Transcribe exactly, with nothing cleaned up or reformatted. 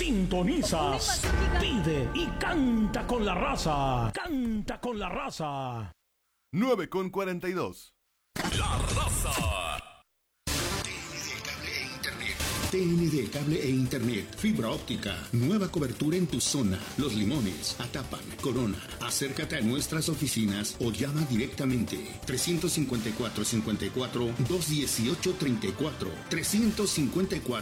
Sintonizas, pide y canta con la raza. Canta con la raza. nueve con cuarenta y dos. La raza. T N D Cable e Internet, fibra óptica, nueva cobertura en tu zona, Los Limones, Atapan, Corona. Acércate a nuestras oficinas o llama directamente trescientos cincuenta y cuatro, cincuenta y cuatro, doscientos dieciocho, treinta y cuatro, trescientos cincuenta y cuatro,